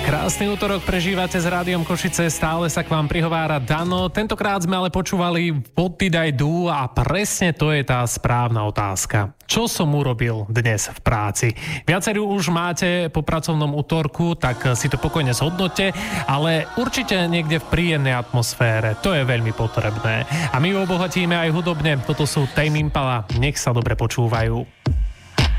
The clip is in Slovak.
Krásny útorok prežívate s Rádiom Košice, stále sa k vám prihovára Dano. Tentokrát sme ale počúvali What Did I Do a presne to je tá správna otázka. Čo som urobil dnes v práci? Viacerí už máte po pracovnom útorku, tak si to pokojne zhodnote, ale určite niekde v príjemnej atmosfére. To je veľmi potrebné. A my obohatíme aj hudobne. Toto sú Tame Impala. Nech sa dobre počúvajú.